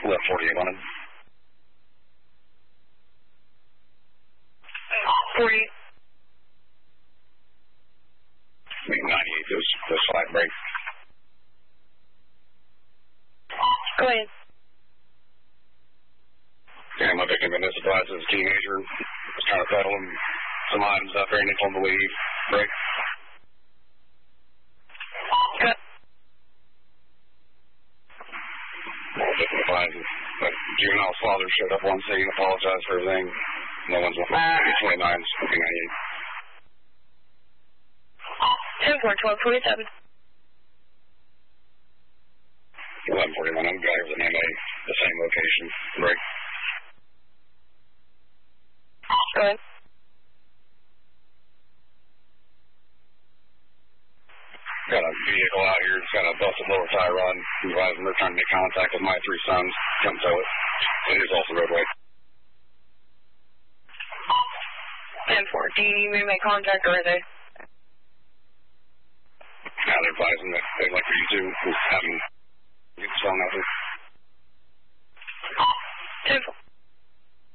Left 48 on him. 40. Make 98 goes slide break. Go ahead. Yeah, my victim been surprised as a teenager. Was trying to peddle him some items out there and he told him to leave. Break. Cut. Victim advised that juvenile's father showed up one scene, apologized for everything. No one's looking at 29, 98. 10-4, 12-47. 11:41. I'm guy was an MA, the same location. Break. Go ahead. Got a vehicle out here. It's got a busted lower tie rod. Advising they're trying to make contact with my 3 sons. Come tow it. It is off the roadway. 10-4. Do you need me to make contact or are they? Now they're advising that they'd like for you to have them